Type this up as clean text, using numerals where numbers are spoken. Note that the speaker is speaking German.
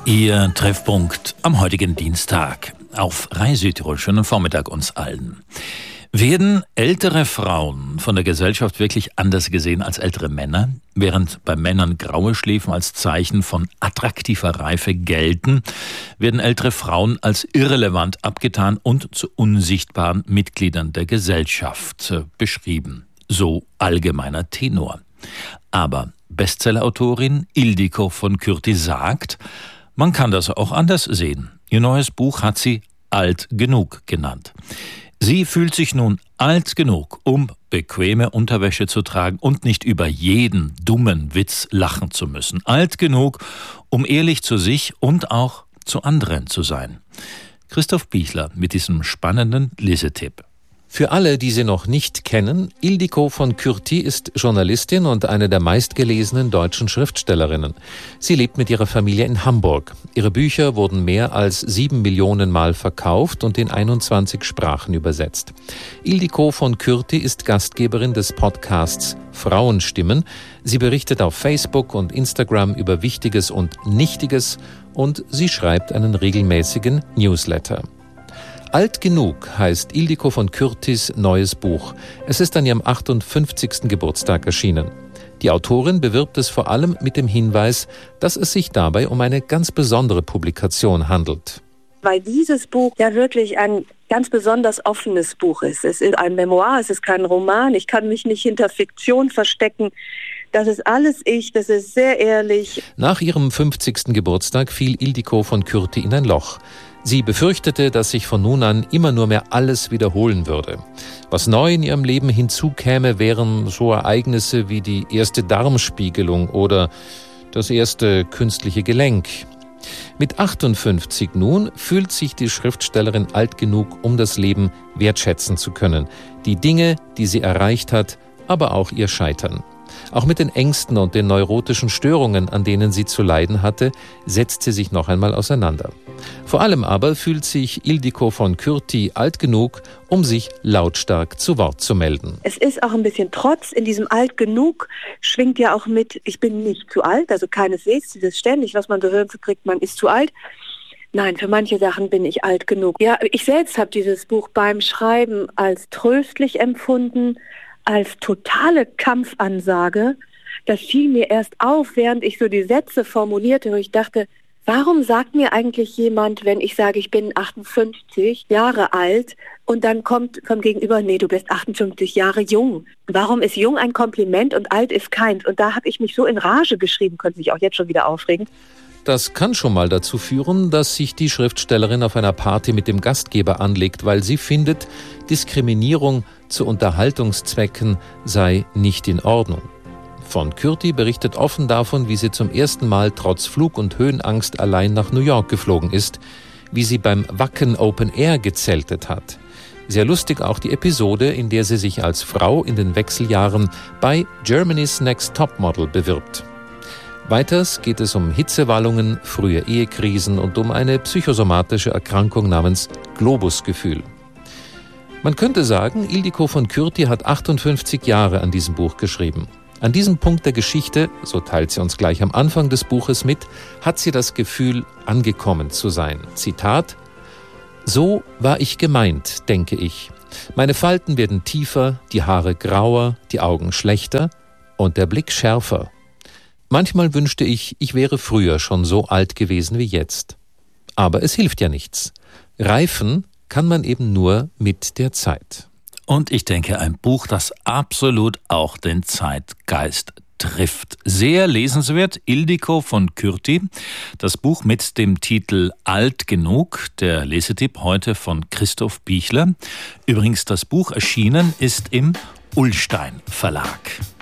Ihr Treffpunkt am heutigen Dienstag auf Rai Südtirol. Schönen Vormittag uns allen. Werden ältere Frauen von der Gesellschaft wirklich anders gesehen als ältere Männer? Während bei Männern graue Schläfen als Zeichen von attraktiver Reife gelten, werden ältere Frauen als irrelevant abgetan und zu unsichtbaren Mitgliedern der Gesellschaft beschrieben. So allgemeiner Tenor. Aber Bestsellerautorin Ildiko von Kürti sagt, man kann das auch anders sehen. Ihr neues Buch hat sie alt genug genannt. Sie fühlt sich nun alt genug, um bequeme Unterwäsche zu tragen und nicht über jeden dummen Witz lachen zu müssen. Alt genug, um ehrlich zu sich und auch zu anderen zu sein. Christoph Bichler mit diesem spannenden Lesetipp. Für alle, die sie noch nicht kennen, Ildiko von Kürti ist Journalistin und eine der meistgelesenen deutschen Schriftstellerinnen. Sie lebt mit ihrer Familie in Hamburg. Ihre Bücher wurden mehr als 7 Millionen Mal verkauft und in 21 Sprachen übersetzt. Ildiko von Kürti ist Gastgeberin des Podcasts Frauenstimmen. Sie berichtet auf Facebook und Instagram über Wichtiges und Nichtiges und sie schreibt einen regelmäßigen Newsletter. Alt genug heißt Ildiko von Kürtis neues Buch. Es ist an ihrem 58. Geburtstag erschienen. Die Autorin bewirbt es vor allem mit dem Hinweis, dass es sich dabei um eine ganz besondere Publikation handelt. Weil dieses Buch ja wirklich ein ganz besonders offenes Buch ist. Es ist ein Memoir, es ist kein Roman. Ich kann mich nicht hinter Fiktion verstecken. Das ist alles ich, das ist sehr ehrlich. Nach ihrem 50. Geburtstag fiel Ildiko von Kürti in ein Loch. Sie befürchtete, dass sich von nun an immer nur mehr alles wiederholen würde. Was neu in ihrem Leben hinzukäme, wären so Ereignisse wie die erste Darmspiegelung oder das erste künstliche Gelenk. Mit 58 nun fühlt sich die Schriftstellerin alt genug, um das Leben wertschätzen zu können. Die Dinge, die sie erreicht hat, aber auch ihr Scheitern. Auch mit den Ängsten und den neurotischen Störungen, an denen sie zu leiden hatte, setzt sie sich noch einmal auseinander. Vor allem aber fühlt sich Ildiko von Kürti alt genug, um sich lautstark zu Wort zu melden. Es ist auch ein bisschen Trotz. In diesem alt genug schwingt ja auch mit, ich bin nicht zu alt, also keineswegs, dieses ständig, was man so hören kriegt, man ist zu alt. Nein, für manche Sachen bin ich alt genug. Ja, ich selbst habe dieses Buch beim Schreiben als tröstlich empfunden, als totale Kampfansage. Das fiel mir erst auf, während ich so die Sätze formulierte, wo ich dachte, warum sagt mir eigentlich jemand, wenn ich sage, ich bin 58 Jahre alt und dann kommt vom Gegenüber, nee, du bist 58 Jahre jung. Warum ist jung ein Kompliment und alt ist keins? Und da habe ich mich so in Rage geschrieben, könnte sich auch jetzt schon wieder aufregen. Das kann schon mal dazu führen, dass sich die Schriftstellerin auf einer Party mit dem Gastgeber anlegt, weil sie findet, Diskriminierung zu Unterhaltungszwecken sei nicht in Ordnung. Von Kürti berichtet offen davon, wie sie zum ersten Mal trotz Flug- und Höhenangst allein nach New York geflogen ist, wie sie beim Wacken Open Air gezeltet hat. Sehr lustig auch die Episode, in der sie sich als Frau in den Wechseljahren bei Germany's Next Topmodel bewirbt. Weiters geht es um Hitzewallungen, frühe Ehekrisen und um eine psychosomatische Erkrankung namens Globusgefühl. Man könnte sagen, Ildiko von Kürti hat 58 Jahre an diesem Buch geschrieben. An diesem Punkt der Geschichte, so teilt sie uns gleich am Anfang des Buches mit, hat sie das Gefühl, angekommen zu sein. Zitat: So war ich gemeint, denke ich. Meine Falten werden tiefer, die Haare grauer, die Augen schlechter und der Blick schärfer. Manchmal wünschte ich, ich wäre früher schon so alt gewesen wie jetzt. Aber es hilft ja nichts. Reifen kann man eben nur mit der Zeit. Und ich denke, ein Buch, das absolut auch den Zeitgeist trifft. Sehr lesenswert, Ildiko von Kürti. Das Buch mit dem Titel Alt genug, der Lesetipp heute von Christoph Bichler. Übrigens, das Buch erschienen ist im Ullstein Verlag.